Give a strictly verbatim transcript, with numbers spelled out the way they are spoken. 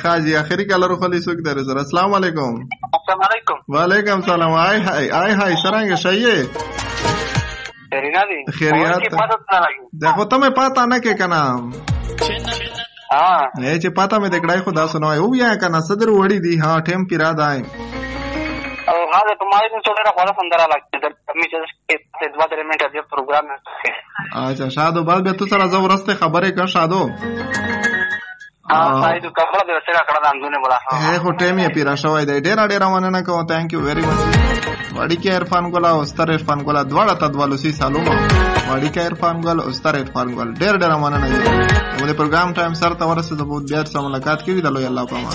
خاجي اخري کله خلی سوک در سره. السلام علیکم. السلام علیکم. وعلیکم سلام. آی هاي آی هاي څنګه شایې؟ خیرینا دي. خیریات. देखो तुम्हें पता ना के का नाम हाँ ये चे पता में देखड़ा खुदा सुनो है वो भी आया करना सदर वड़ी दी हाँ टेम पिरा दाए हाँ तो तुम्हारे दिन चोले रखवाला सुंदरा लगती है मी के से दो तीन मिनट अभी प्रोग्राम है. अच्छा शादो बाल बे तू सारा जबरदस्त खबरें कर शादो. हाँ भाई तो कपड़ा दे सेरा कड़ा दांदू ने बोला है हो टेम ये पिरा शवाई दे डेरा डेरा माने ना को थैंक यू वेरी मच. वाड़ी के इरफान गोला उस्तार इरफान गोला द्वाड़ा तदवालो सी सालों वाड़ी के इरफान गोला उस्तार इरफान गोला डेर डेरा माने ना ये मुझे प्रोग्राम टाइम सर तवरस से तो बहुत ब्याज से मुलाकात की भी दलो अल्लाह पामा.